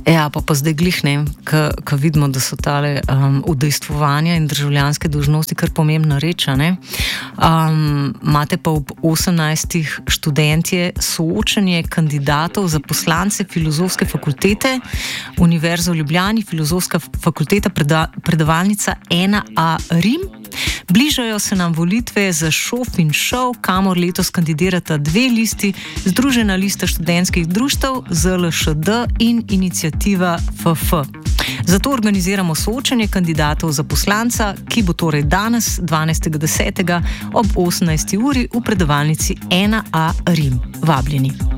Ja, pa zdaj glihnem, ko vidimo, da so tale udejstvovanja in državljanske dolžnosti kar pomembna reč, ne? Imate pa ob 18 študentje soočenje kandidatov za poslance Filozofske fakultete, Univerza v Ljubljani, Filozofska fakulteta, predavalnica 1A Rim. Bližajo se nam volitve za ŠOF in ŠOV, kamor letos kandidirata dve listi, Združena lista študentskih društev, ZLŠD in Iniciativa FF. Zato organiziramo soočenje kandidatov za poslanca, ki bo torej danes, 12.10. ob 18. uri v predavalnici 1A Rim. Vabljeni.